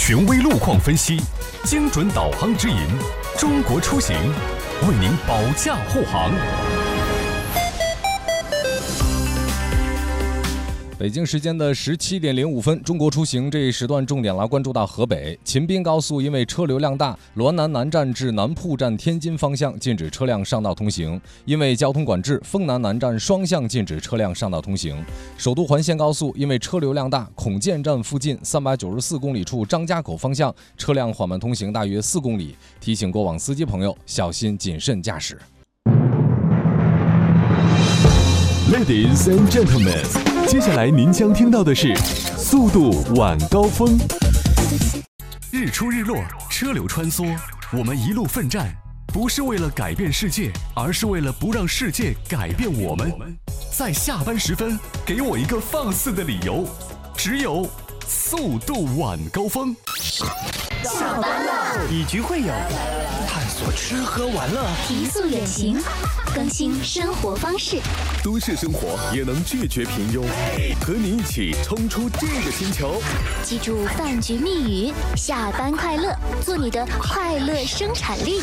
权威路况分析，精准导航指引，中国出行为您保驾护航。 北京时间的17点05分，中国出行这一时段重点来关注到河北秦滨高速，因为车流量大，滦南南站至南铺站天津方向禁止车辆上道通行；因为交通管制，丰南南站双向禁止车辆上道通行。首都环线高速因为车流量大，孔建站附近394公里处张家口方向车辆缓慢通行大约4公里，提醒过往司机朋友小心谨慎驾驶。 Ladies and gentlemen， 接下来您将听到的是速度晚高峰。 日出日落，车流穿梭，我们一路奋战，不是为了改变世界，而是为了不让世界改变我们。在下班时分，给我一个放肆的理由，只有速度晚高峰。 下班了， 以局会友，探索吃喝玩乐， 提速远行，更新生活方式。 都市生活也能拒绝平庸，和你一起冲出这个星球。 记住饭局密语：下班快乐，做你的快乐生产力。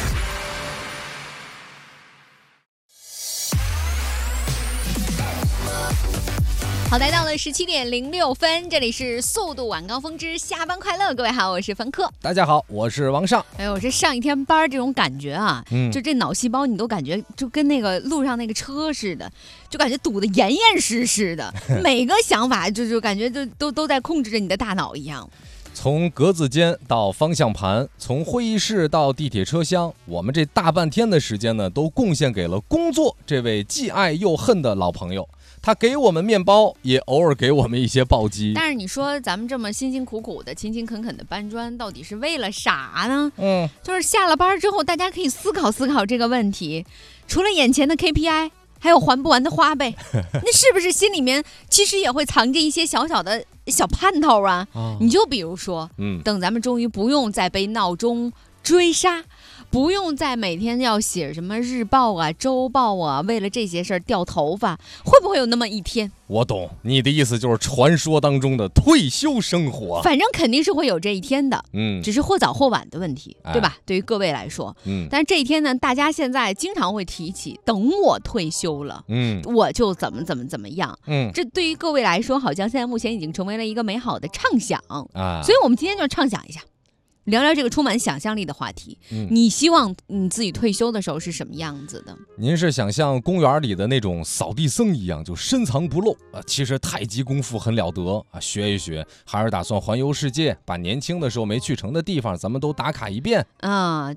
好，来到了17点06分，这里是速度晚高峰之下班快乐。各位好，我是凡客。 大家好，我是王尚。 哎呦，这上一天班这种感觉啊，就这脑细胞你都感觉就跟那个路上那个车似的，就感觉堵得严严实实的，每个想法就感觉都在控制着你的大脑一样。 从格子间到方向盘，从会议室到地铁车厢，我们这大半天的时间呢，都贡献给了工作这位既爱又恨的老朋友。他给我们面包，也偶尔给我们一些暴击。 但是你说咱们这么辛辛苦苦的、勤勤恳恳的搬砖，到底是为了啥呢？就是下了班之后，大家可以思考思考这个问题。除了眼前的 KPI， 还有还不完的花呗，那是不是心里面其实也会藏着一些小小的小盼头啊？你就比如说，等咱们终于不用再被闹钟追杀，不用再每天要写什么日报啊、周报啊，为了这些事儿掉头发，会不会有那么一天？ 我懂你的意思，就是传说当中的退休生活。 反正肯定是会有这一天的，只是或早或晚的问题，对吧？对于各位来说，但是这一天呢，大家现在经常会提起，等我退休了，我就怎么样，这对于各位来说，好像现在目前已经成为了一个美好的畅想啊。所以我们今天就畅想一下。聊聊这个充满想象力的话题，你希望你自己退休的时候是什么样子的？ 您是想像公园里的那种扫地僧一样，就深藏不露啊？其实太极功夫很了得啊，学一学，还是打算环游世界，把年轻的时候没去成的地方咱们都打卡一遍啊？